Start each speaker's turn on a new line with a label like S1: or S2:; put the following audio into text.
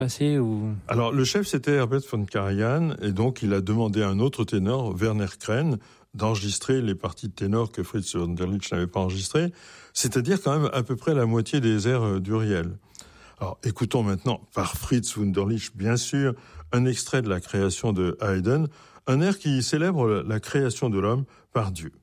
S1: passé ou...
S2: Alors, le chef, c'était Herbert von Karajan, et donc il a demandé à un autre ténor, Werner Kren, d'enregistrer les parties de ténor que Fritz Wunderlich n'avait pas enregistrées, c'est-à-dire quand même à peu près la moitié des airs d'Uriel. Alors, écoutons maintenant, par Fritz Wunderlich, bien sûr, un extrait de la création de Haydn, un air qui célèbre la création de l'homme par Dieu.